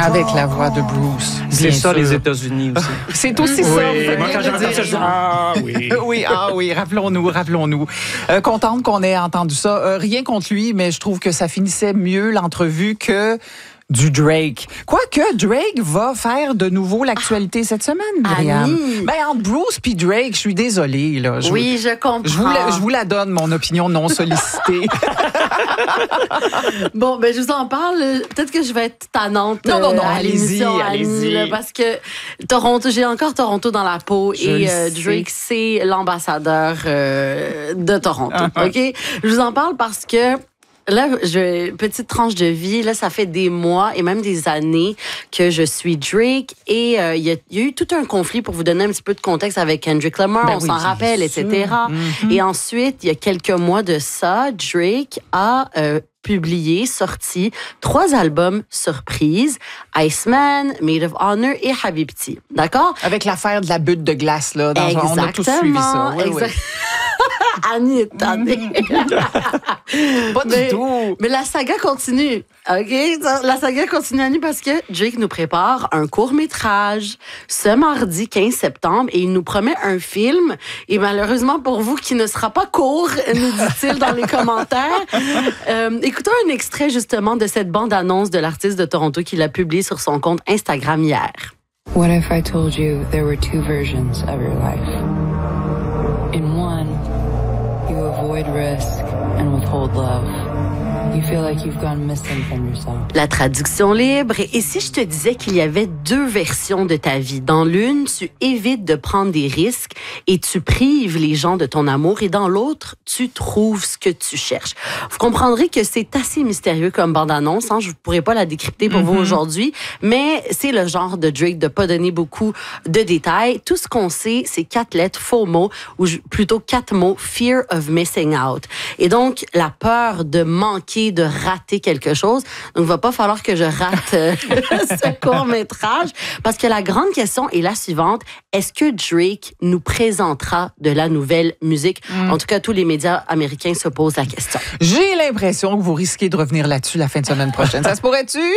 Avec la voix de Bruce. C'est ça, sûr. les États-Unis aussi. C'est aussi ça. Oui, moi, quand j'entends ça, je dis ah oui. oui, rappelons-nous. Contente qu'on ait entendu ça. Rien contre lui, mais je trouve que ça finissait mieux l'entrevue que du Drake. Quoique, Drake va faire de nouveau l'actualité cette semaine, Myriam. Ben, entre Bruce puis Drake, je suis désolée. Là. Je comprends. Je vous la donne, mon opinion non sollicitée. Bon, ben, je vous en parle. Peut-être que je vais être tannante non, à l'émission, allez-y. Annie, là, parce que j'ai encore Toronto dans la peau et Drake, c'est l'ambassadeur de Toronto. OK? Je vous en parle parce que là, petite tranche de vie, là, ça fait des mois et même des années que je suis Drake et il y a eu tout un conflit pour vous donner un petit peu de contexte avec Kendrick Lamar, on s'en rappelle, etc. Mm-hmm. Et ensuite, il y a quelques mois de ça, Drake a sorti 3 albums surprises, Iceman, Maid of Honor et Habibti. D'accord? Avec l'affaire de la butte de glace, là. On a tous suivi ça. Oui. Annie est tannée. Pas du tout. Mais la saga continue. OK? La saga continue, Annie, parce que Drake nous prépare un court-métrage ce mardi 15 septembre et il nous promet un film. Et malheureusement pour vous, qui ne sera pas court, nous dit-il dans les commentaires. Écoutons un extrait justement de cette bande-annonce de l'artiste de Toronto qu'il a publié sur son compte Instagram hier. What if I told you there were 2 versions of your life? In one, you avoid risk and withhold love. You feel like you've gone missing from yourself. La traduction libre. Et si je te disais qu'il y avait 2 versions de ta vie? Dans l'une, tu évites de prendre des risques et tu prives les gens de ton amour. Et dans l'autre, tu trouves ce que tu cherches. Vous comprendrez que c'est assez mystérieux comme bande-annonce. Je ne pourrais pas la décrypter pour vous aujourd'hui. Mais c'est le genre de Drake de pas donner beaucoup de détails. Tout ce qu'on sait, c'est 4 lettres, FOMO, ou plutôt 4 mots, Fear of Missing Out. Et donc, la peur de manquer, de rater quelque chose. Donc, il va pas falloir que je rate ce court-métrage parce que la grande question est la suivante. Est-ce que Drake nous présentera de la nouvelle musique? En tout cas, tous les médias américains se posent la question. J'ai l'impression que vous risquez de revenir là-dessus la fin de semaine prochaine. Ça se pourrait-tu?